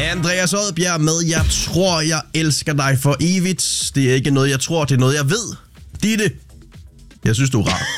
Andreas Odbjerg med Jeg tror, jeg elsker dig for evigt. Det er ikke noget, jeg tror, det er noget, jeg ved. Ditte, jeg synes, du er rar.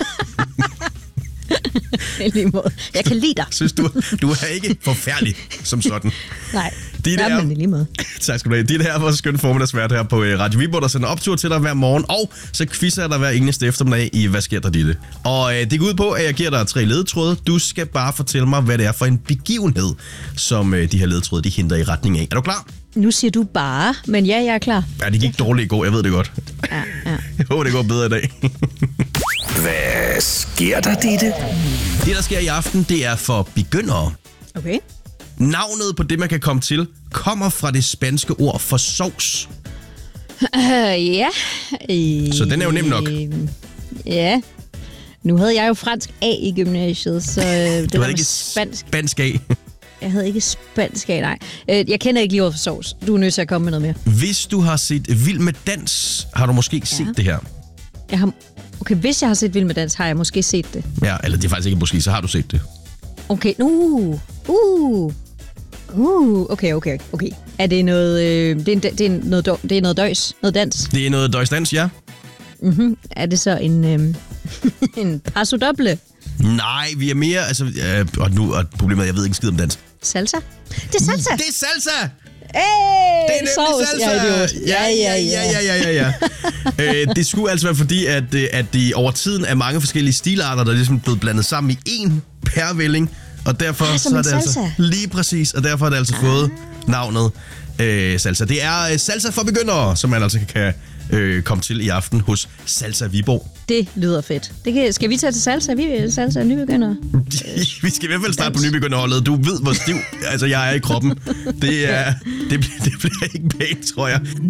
Lige måde. Jeg kan lide dig. Synes du er ikke forfærdelig som sådan. Nej, Ditte er man lige måde. Tak skal du have. Ditte her er vores skønne formiddagsvært her på Radio Viborg, der sender optur til dig hver morgen. Og så quizzer jeg dig hver eneste eftermiddag i Hvad sker der, Ditte? Og det går ud på, at jeg giver dig 3 ledetråde. Du skal bare fortælle mig, hvad det er for en begivenhed, som de her ledetråde de henter i retning af. Er du klar? Nu siger du bare, men ja, jeg er klar. Ja, det gik dårligt i går, jeg ved det godt. Ja. Jeg håber, det går bedre i dag. Hvad sker der, Ditte? Det, der sker i aften, det er for begyndere. Okay. Navnet på det, man kan komme til, kommer fra det spanske ord for sovs. Ja. Så den er jo nem nok. Ja. Nu havde jeg jo fransk A i gymnasiet, så det Du var havde ikke spansk A. Jeg havde ikke spansk A, nej. Jeg kender ikke lige ordet for sovs. Du er nødt til at komme med noget mere. Hvis du har set Vild med Dans, har du måske set det her. Okay, hvis jeg har set Vild med Dans, har jeg måske set det. Ja, eller det er faktisk ikke måske, så har du set det. Okay, okay. Er det noget, det er noget døjs, noget dans? Det er noget døjsdans, ja. Mm-hmm. Er det så en, en paso doble? Nej, vi er mere, altså, og problemet er, jeg ved ikke en skid om dans. Salsa? Det er salsa! Det er salsa! Hey, Det er nemlig salsa! Ja. Det skulle altså være fordi, at det over tiden er mange forskellige stilarter, der er ligesom blevet blandet sammen i én pærevælling, og derfor så er det altså lige præcis, og derfor har det altså fået navnet salsa. Det er salsa for begyndere, som man altså kan komme til i aften hos Salsa Viborg. Det lyder fedt. Skal vi tage til salsa? Salsa er nybegyndere. Vi skal i hvert fald starte på nybegynderholdet. Du ved, hvor stiv jeg er i kroppen. Det bliver ikke pænt, tror jeg.